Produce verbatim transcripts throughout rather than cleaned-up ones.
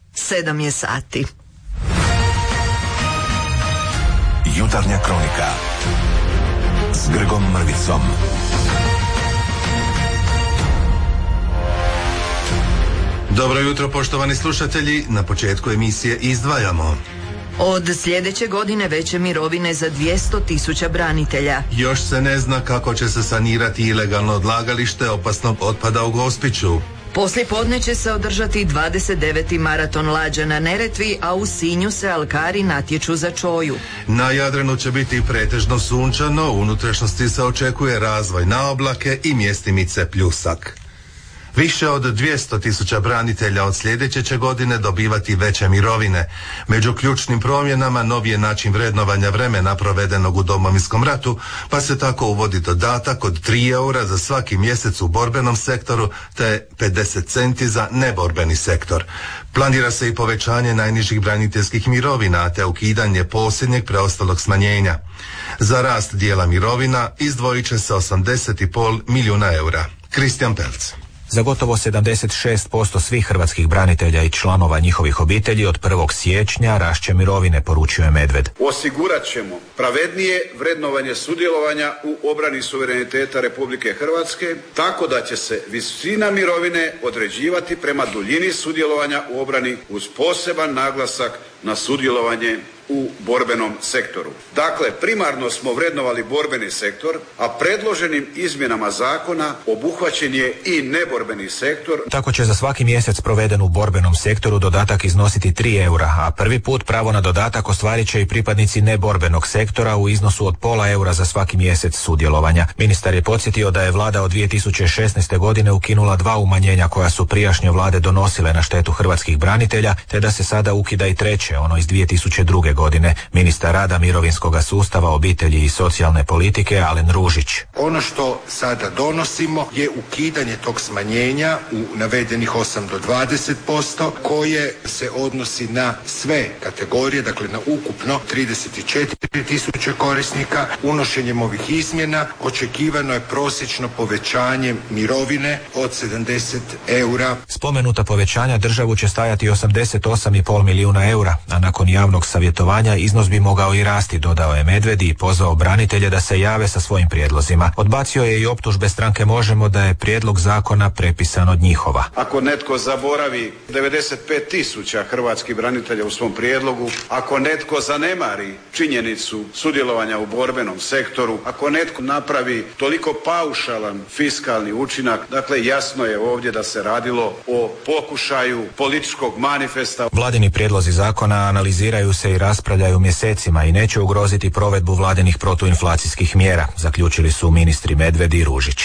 sedam je sati. Jutarnja kronika s Grgom Mrvicom. Dobro jutro, poštovani slušatelji. Na početku emisije izdvajamo. Od sljedeće godine veće mirovine za dvjesto tisuća branitelja. Još se ne zna kako će se sanirati ilegalno odlagalište opasnog otpada u Gospiću. Poslije podne će se održati dvadeset deveti maraton lađa na Neretvi, a u Sinju se alkari natječu za čoju. Na Jadranu će biti pretežno sunčano, u unutrašnjosti se očekuje razvoj na oblake i mjestimice pljusak. Više od dvjesto tisuća branitelja od sljedeće će godine dobivati veće mirovine. Među ključnim promjenama novi je način vrednovanja vremena provedenog u Domovinskom ratu, pa se tako uvodi dodatak od tri eura za svaki mjesec u borbenom sektoru te pedeset centi za neborbeni sektor. Planira se i povećanje najnižih braniteljskih mirovina te ukidanje posljednjeg preostalog smanjenja. Za rast dijela mirovina izdvojit će se osamdeset i pol milijuna eura. Kristijan Pelc. Za gotovo sedamdeset šest posto svih hrvatskih branitelja i članova njihovih obitelji od prvog siječnja rašće mirovine, poručuje Medved. Osigurat ćemo pravednije vrednovanje sudjelovanja u obrani suvereniteta Republike Hrvatske, tako da će se visina mirovine određivati prema duljini sudjelovanja u obrani uz poseban naglasak na sudjelovanje u borbenom sektoru. Dakle, primarno smo vrednovali borbeni sektor, a predloženim izmjenama zakona obuhvaćen je i neborbeni sektor. Tako će za svaki mjesec proveden u borbenom sektoru dodatak iznositi tri eura, a prvi put pravo na dodatak ostvarit će i pripadnici neborbenog sektora u iznosu od pola eura za svaki mjesec sudjelovanja. Ministar je podsjetio da je vlada od dvije tisuće šesnaeste. godine ukinula dva umanjenja koja su prijašnje vlade donosile na štetu hrvatskih branitelja, te da se sada ukida i treće, ono iz dvije tisuće druge. godine. Ministar rada, mirovinskog sustava, obitelji i socijalne politike Alen Ružić. Ono što sada donosimo je ukidanje tog smanjenja u navedenih osam do dvadeset posto koje se odnosi na sve kategorije, dakle na ukupno trideset četiri tisuće korisnika. Unošenjem ovih izmjena očekivano je prosječno povećanje mirovine od sedamdeset eura. Spomenuta povećanja državu će stajati osamdeset osam i pol milijuna eura, a nakon javnog savjetovanja iznos bi mogao i rasti, dodao je Medved i pozvao branitelje da se jave sa svojim prijedlozima. Odbacio je i optužbe stranke Možemo da je prijedlog zakona prepisan od njihova. Ako netko zaboravi devedeset pet tisuća hrvatskih branitelja u svom prijedlogu, ako netko zanemari činjenicu sudjelovanja u borbenom sektoru, ako netko napravi toliko paušalan fiskalni učinak, dakle jasno je ovdje da se radilo o pokušaju političkog manifesta. Vladini prijedlozi zakona analiziraju se i raspravljaju mjesecima i neće ugroziti provedbu vladinih protuinflacijskih mjera, zaključili su ministri Medved i Ružić.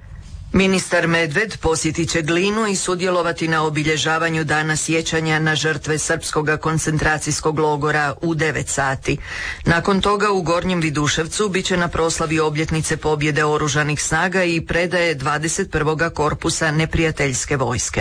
Ministar Medved posjetit će Glinu i sudjelovati na obilježavanju dana sjećanja na žrtve srpskog koncentracijskog logora u devet sati. Nakon toga u Gornjem Viduševcu bit će na proslavi obljetnice pobjede oružanih snaga i predaje dvadeset prvog korpusa neprijateljske vojske.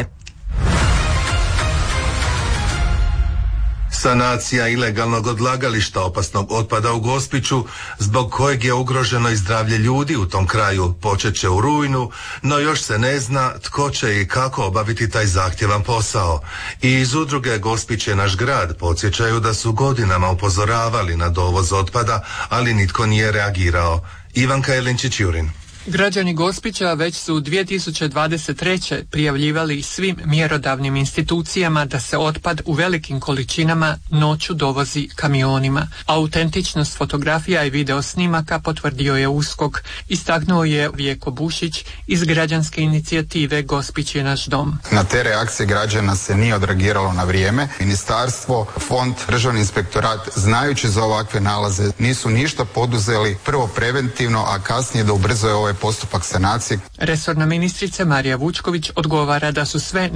Sanacija ilegalnog odlagališta opasnog otpada u Gospiću, zbog kojeg je ugroženo i zdravlje ljudi u tom kraju, počet će u rujnu, no još se ne zna tko će i kako obaviti taj zahtjevan posao. I iz udruge Gospić je naš grad podsjećaju da su godinama upozoravali na dovoz otpada, ali nitko nije reagirao. Ivanka Jelinčić-Jurin. Građani Gospića već su u dvije tisuće dvadeset treće. prijavljivali svim mjerodavnim institucijama da se otpad u velikim količinama noću dovozi kamionima. Autentičnost fotografija i video snimaka potvrdio je USKOK, istaknuo je Vjeko Bušić iz građanske inicijative Gospić je naš dom. Na te reakcije građana se nije odreagiralo na vrijeme. Ministarstvo, fond, državni inspektorat, znajući za ovakve nalaze, nisu ništa poduzeli, prvo preventivno, a kasnije da ubrzaju ovaj postupak sanacije. Resorna ministrica Marija Vučković odgovara da su sve